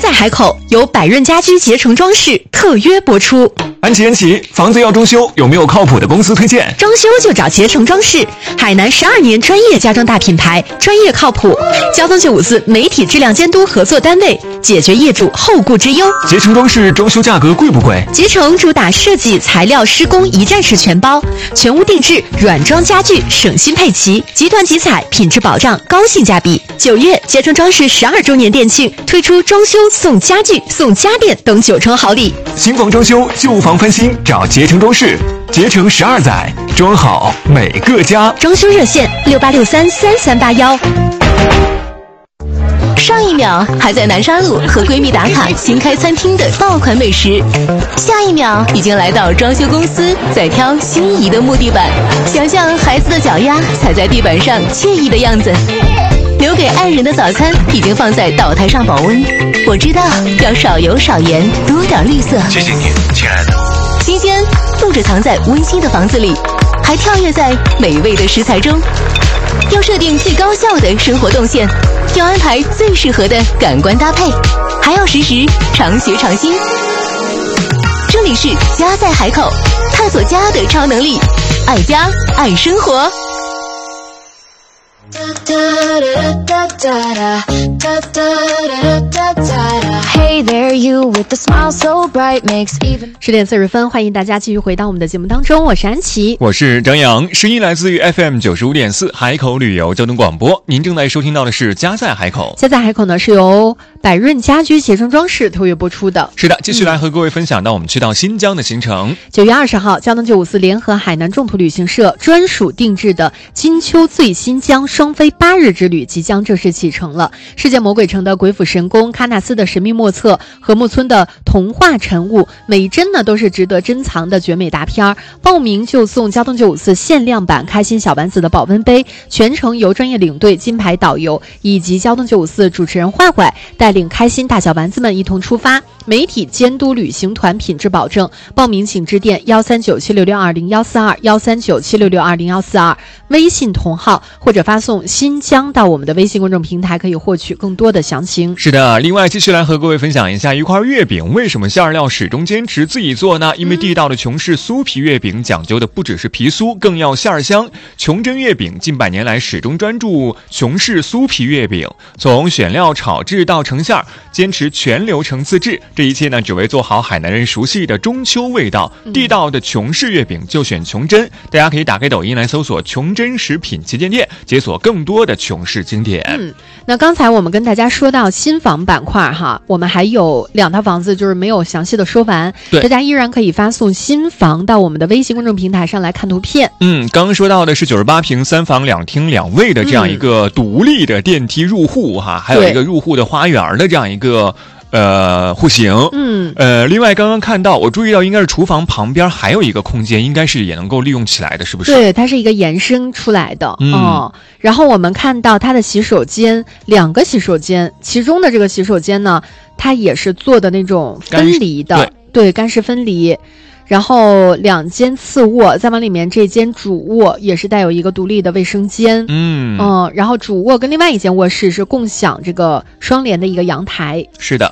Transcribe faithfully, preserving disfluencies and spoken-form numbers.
在海口由百润家居捷成装饰特约播出。 安琪安琪，房子要装修，有没有靠谱的公司推荐？ 装修就找捷成装饰，海南十二年专业家装大品牌，专业靠谱。交通九五四媒体质量监督合作单位，解决业主后顾之忧。 捷成装饰装修价格贵不贵？ 捷成主打设计、材料、施工一站式全包，全屋定制，软装家具省心配齐，集团集采，品质保障，高性价比。九月，捷成装饰十二周年店庆，推出装修送家具、送家电等九重好礼。 新房装修、旧房翻新，找捷成装饰。捷成十二载，装好每个家。 装修热线六八六三三三八幺。上一秒还在南沙路和闺蜜打卡新开餐厅的爆款美食，下一秒已经来到装修公司在挑心仪的木地板，想象孩子的脚丫踩在地板上惬意的样子。留给爱人的早餐已经放在岛台上保温，我知道要少油少盐，多点绿色。 谢谢你，亲爱的。 新鲜住着藏在温馨的房子里，还跳跃在美味的食材中。要设定最高效的生活动线，要安排最适合的感官搭配，还要时时常学常新。这里是家在海口，探索家的超能力，爱家爱生活。十点四十分，欢迎大家继续回到我们的节目当中，我是安琪， 我是张扬，声音来自于 F M 九十五点四海口旅游交通广播。您正在收听到的是家在海口。 家在海口呢是由百润家居捷成装饰特约播出的。 是的，继续来和各位分享到我们去到新疆的行程。 九、嗯、月二十号，交通九五四联合海南众途旅行社专属定制的金秋最新疆双飞八日之旅即将正式启程了。世界魔鬼城的鬼斧神工，喀纳斯的神秘莫测，和木村的童话晨雾，每一帧呢都是值得珍藏的绝美大片。报名就送交通九五四限量版开心小丸子的保温杯，全程由专业领队、金牌导游以及交通九五四主持人坏坏带领开心大小丸子们一同出发。媒体监督旅行团品质保证。报名请致电幺三九七六六二零幺四二幺三九七六六二零幺四二，微信同号或者发送新疆到我们的微信公众平台，可以获取更多的详情。 是的，另外继续来和各位分享一下一块月饼为什么馅料始终坚持自己做呢？因为地道的琼氏酥皮月饼讲究的不只是皮酥，更要馅香。琼珍月饼近百年来始终专注琼氏酥皮月饼，从选料炒制到成馅，坚持全流程自制。这一切呢，只为做好海南人熟悉的中秋味道。地道的琼氏月饼就选琼珍，大家可以打开抖音来搜索琼珍食品旗舰店，解锁更多的琼氏经典。 嗯，那刚才我们跟大家说到新房板块哈，我们还有两套房子就是没有详细的说完，大家依然可以发送新房到我们的微信公众平台上来看图片。 嗯，刚刚说到的是九十八平三房两厅两卫的这样一个独立的电梯入户哈、嗯，还有一个入户的花园的这样一个呃户型。 嗯， 呃，另外刚刚看到，我注意到应该是厨房旁边还有一个空间，应该是也能够利用起来的，是不是？ 对，它是一个延伸出来的。 嗯、 哦，然后我们看到它的洗手间，两个洗手间，其中的这个洗手间呢，它也是做的那种分离的，对，对，干湿分离。然后两间次卧，再往里面这间主卧也是带有一个独立的卫生间。 嗯嗯，然后主卧跟另外一间卧室是共享这个双联的一个阳台。 是的。